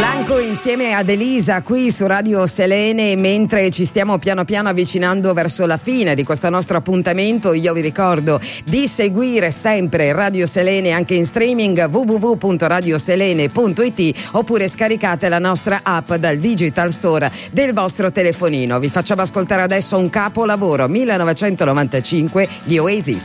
Blanco insieme ad Elisa qui su Radio Selene. Mentre ci stiamo piano piano avvicinando verso la fine di questo nostro appuntamento, io vi ricordo di seguire sempre Radio Selene anche in streaming www.radioselene.it, oppure scaricate la nostra app dal digital store del vostro telefonino. Vi facciamo ascoltare adesso un capolavoro, 1995, gli Oasis.